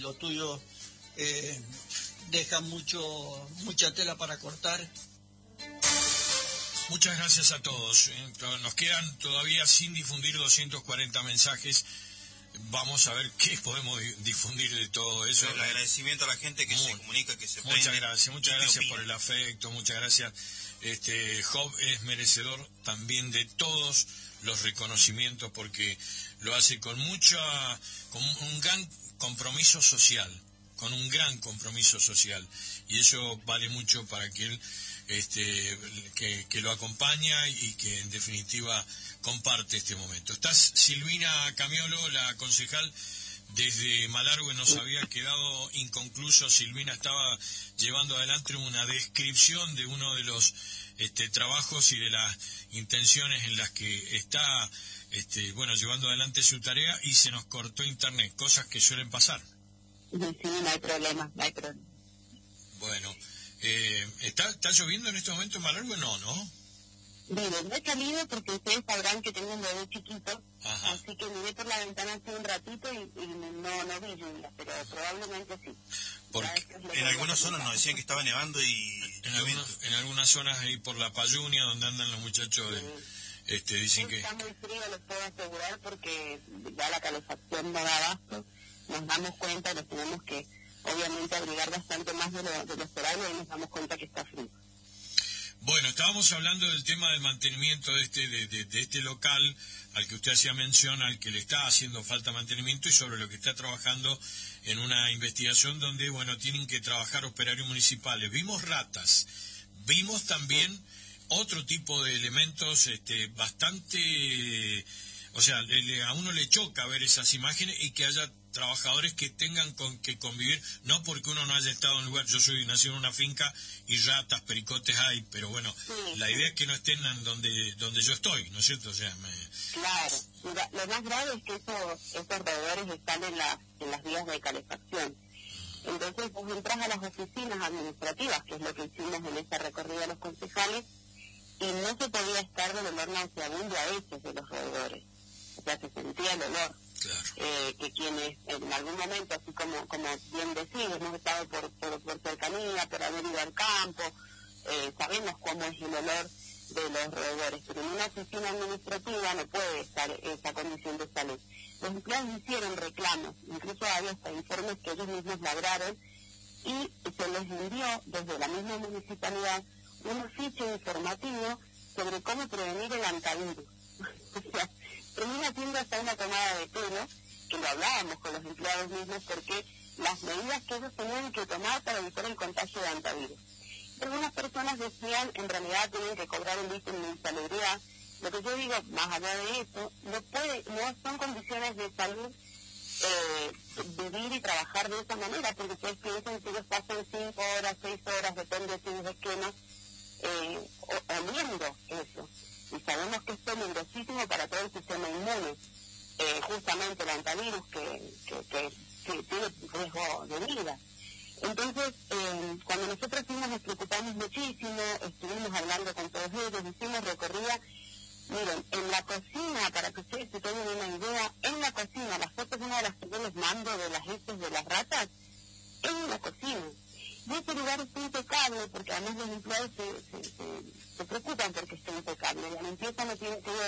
lo tuyo deja mucha tela para cortar. Muchas gracias a todos. Nos quedan todavía sin difundir 240 mensajes. Vamos a ver qué podemos difundir de todo eso. El agradecimiento a la gente que se comunica, que se prende. Muchas gracias por el afecto, muchas gracias. Job es merecedor también de todos los reconocimientos porque lo hace con un gran compromiso social, y eso vale mucho para que él que lo acompaña y que en definitiva comparte este momento. Estás Silvina Camiolo, la concejal desde Malargüe. Nos había quedado inconcluso. Silvina estaba llevando adelante una descripción de uno de los trabajos y de las intenciones en las que está llevando adelante su tarea y se nos cortó internet, cosas que suelen pasar. Sí, no hay problema. Bueno, ¿está lloviendo en este momento en Malargüe? No. Miren, no he salido porque ustedes sabrán que tengo un bebé chiquito. Ajá. Así que miré por la ventana hace un ratito y no vi lluvia, pero probablemente sí. Porque en algunas zonas nos decían que estaba nevando y... En algunas zonas ahí por la Payunia, donde andan los muchachos, dicen que... Está muy frío, les puedo asegurar, porque ya la calefacción no da abasto. Nos damos cuenta, nos tenemos que, obviamente, abrigar bastante más de lo esperable y nos damos cuenta que está frío. Bueno, estábamos hablando del tema del mantenimiento de este local al que usted hacía mención, al que le está haciendo falta mantenimiento y sobre lo que está trabajando en una investigación donde, tienen que trabajar operarios municipales. Vimos ratas, vimos también otro tipo de elementos bastante... O sea, a uno le choca ver esas imágenes y que haya trabajadores que tengan que convivir, no porque uno no haya estado en un lugar, yo soy nacido en una finca y ratas, pericotes hay, pero la idea es que no estén donde yo estoy, ¿no es cierto? O sea, Claro, mira, lo más grave es que esos roedores están en las vías de calefacción. Entonces vos entras a las oficinas administrativas, que es lo que hicimos en ese recorrido de los concejales, y no se podía estar del olor nauseabundo a veces de los roedores. O sea, se sentía el olor. Claro. Que quienes en algún momento, así como bien decís, hemos estado por cercanía, por haber ido al campo, sabemos cómo es el olor de los roedores, pero en una oficina administrativa no puede estar esa condición de salud. Los empleados hicieron reclamos, incluso hay hasta informes que ellos mismos labraron, y se les envió desde la misma municipalidad un oficio informativo sobre cómo prevenir el hantavirus. O sea, termina siendo hasta una tomada de pelo, que lo hablábamos con los empleados mismos, porque las medidas que ellos tenían que tomar para evitar el contagio de hantavirus. Algunas personas decían, en realidad tienen que cobrar el ítem de insalubridad. Lo que yo digo, más allá de eso, no son condiciones de salud vivir y trabajar de esa manera, porque ustedes piensan que ellos pasan 5 horas, 6 horas, depende de sus esquemas, oliendo eso. Y sabemos que es peligrosísimo para todo el sistema inmune, justamente el hantavirus que tiene riesgo de vida. Entonces, cuando nosotros fuimos, nos preocupamos muchísimo, estuvimos hablando con todos ellos, hicimos recorrida. Miren, en la cocina, para que ustedes se tengan una idea, en la cocina, las fotos, una de las que yo les mando de las heces de las ratas, en la cocina. Y ese lugar está impecable, porque además los empleados se preocupan porque esté impecable. La limpieza no tiene que